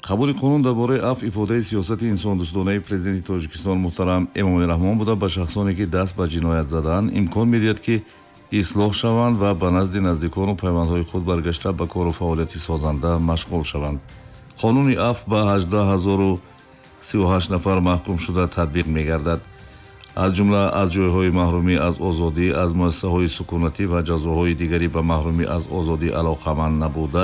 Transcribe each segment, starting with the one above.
қабули қонун дар бораи аф ифодаи сиёсати инсондӯстонаи президенти Тоҷикистон муҳтарам Эмомали Раҳмон буда ба шахсоне ки даст ба ҷиноят заданд имкон медиҳад ки ислоҳ шаванд ва ба назди наздикону пайвандҳои худ баргашта ба кору фаъолияти созанда машғул шаванд. қонуни аф ба 18038 нафар маҳкум шуда татбиқ мегардад. аз ҷумла аз ҷойҳои маҳрумӣ аз озодӣ, аз муассисаҳои сукунатӣ ва ҷазоҳои дигари ба маҳрумӣ аз озодӣ алоқаманд набуда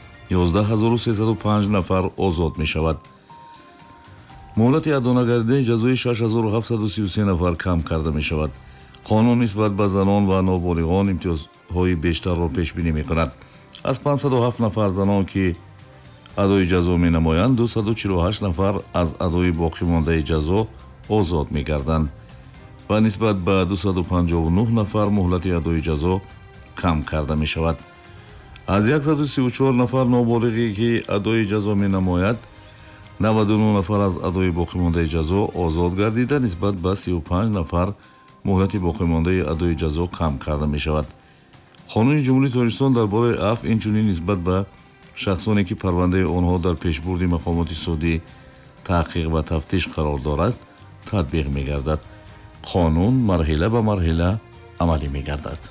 11305 нафар озод мешавад. муҳлати адонагардидаи ҷазои 6733 нафар кам карда мешавад. қонун нисбат ба занон ва ноболиғон имтиёзҳои бештарро пешбинӣ мекунад. аз 507 нафар занон ки адои ҷазо менамоянд 248 нафар аз адои боқимондаи ҷазо озод мегарданд ва нисбат ба 259 нафар муҳлати адои ҷазо кам карда мешавад. аз 134 нафар ноболиғе ки адои ҷазо менамояд 99 нафар аз адои боқимондаи ҷазо озод гардида нисбат ба 35 нафар муҳлати боқимондаи адои ҷазо кам карда мешавад. қонуни ҷумҳурии Тоҷикистон дар бораи аф инчунин нисбат ба шахсоне ки парвандаи онҳо дар пешбурди мақомоти судӣ таҳқиқ ва тафтиш қарор дорад татбиқ мегардад. қонун марҳила ба марҳила амалӣ мегардад.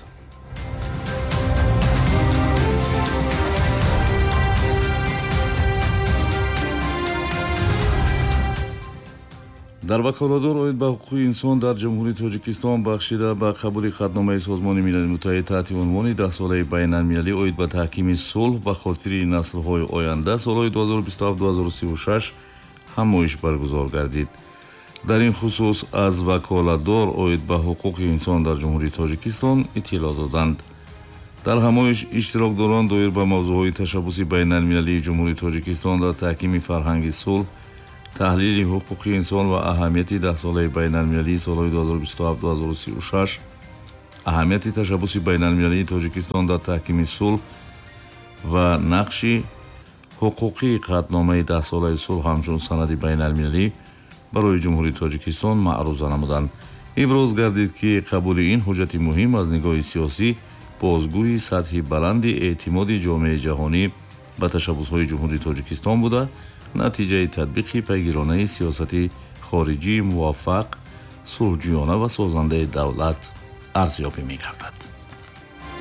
дар ваколадор оид ба ҳуқуқи инсон дар ҷумҳурии Тоҷикистон бахшида ба қабули хатномаи Созмони Милали Муттаҳид таҳти унвони 10 солаи байналмилалӣ оид ба таҳкими сулҳ ба хотири наслҳои оянда солҳои 2027-2036 ҳамоиш баргузор гардид. дар ин хусус аз ваколадор оид ба ҳуқуқи инсон дар ҷумҳурии Тоҷикистон иттилоъ доданд. дар ҳамоиш иштирокдорон доир ба мавзӯъҳои ташаббуси байналмилалии ҷумҳурии Тоҷикистон дар таҳкими фарҳанги сулҳ, таҳлили ҳуқуқи инсон ва аҳамияти 10 солаи байналмилалии солҳои 2027-2036, аҳамияти ташаббуси байналмилалии Тоҷикистон дар таҳкими сулҳ ва нақши ҳуқуқии қатномаи 10 солаи сулҳ ҳамчун санади байналмилалӣ барои ҷумҳурии Тоҷикистон маъруза намуданд. иброз гардид ки қабули ин ҳуҷҷати муҳим аз нигоҳи сиёсӣ бозгӯи сатҳи баланди эътимоди ҷомеаи ҷаҳонӣ ба ташаббусҳои ҷумҳурии Тоҷикистон буда натиҷаи татбиқи пайгиронаи сиёсати хориҷии муваффақ, сулҳҷӯёна ва созандаи давлат арзёбӣ мегардад.